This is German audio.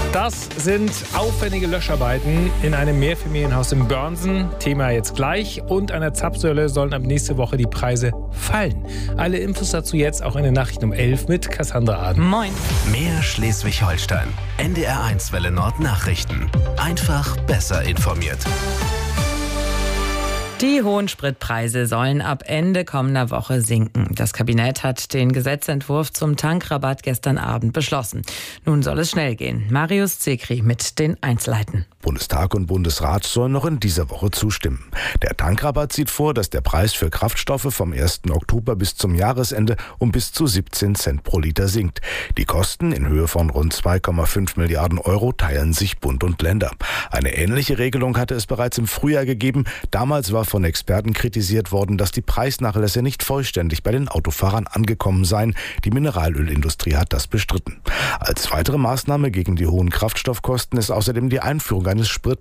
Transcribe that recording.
Das sind aufwendige Löscharbeiten in einem Mehrfamilienhaus in Börnsen. Thema jetzt gleich. Und an der Zapfsäule sollen ab nächste Woche die Preise fallen. Alle Infos dazu jetzt auch in den Nachrichten um 11 mit Cassandra Aden. Moin. Mehr Schleswig-Holstein. NDR1 Welle Nord Nachrichten. Einfach besser informiert. Die hohen Spritpreise sollen ab Ende kommender Woche sinken. Das Kabinett hat den Gesetzentwurf zum Tankrabatt gestern Abend beschlossen. Nun soll es schnell gehen. Marius Zekri mit den Einzelheiten. Bundestag und Bundesrat sollen noch in dieser Woche zustimmen. Der Tankrabatt sieht vor, dass der Preis für Kraftstoffe vom 1. Oktober bis zum Jahresende um bis zu 17 Cent pro Liter sinkt. Die Kosten in Höhe von rund 2,5 Milliarden Euro teilen sich Bund und Länder. Eine ähnliche Regelung hatte es bereits im Frühjahr gegeben. Damals war von Experten kritisiert worden, dass die Preisnachlässe nicht vollständig bei den Autofahrern angekommen seien. Die Mineralölindustrie hat das bestritten. Als weitere Maßnahme gegen die hohen Kraftstoffkosten ist außerdem die Einführung eines